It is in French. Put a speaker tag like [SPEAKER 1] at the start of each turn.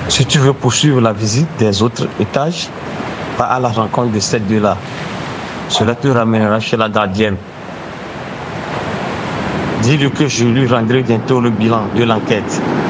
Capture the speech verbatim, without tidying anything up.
[SPEAKER 1] Si tu veux poursuivre la visite des autres étages, va à la rencontre de ces deux-là. Cela te ramènera chez la gardienne. Dis-lui que je lui rendrai bientôt le bilan de l'enquête.